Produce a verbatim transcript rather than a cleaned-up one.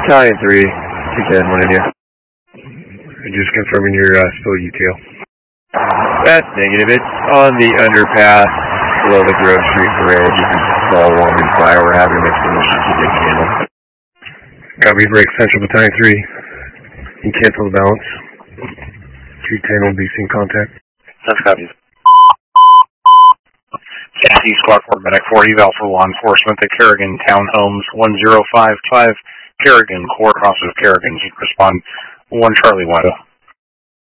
Battalion three, two ten, one in you. Just confirming your uh, still U T L. That's negative. It's on the underpass below the Grove Street Bridge. You can call one and fly. We're having a mixed condition to get handled. Copy, break Central Battalion three. You can cancel the balance. two ten will be seeing contact. That's copies. Kathy, Squad four, Medic four, eval for law enforcement at Kerrigan Townhomes, one zero five five, Kerrigan, core crosses of Kerrigan. You can respond one Charlie Wado.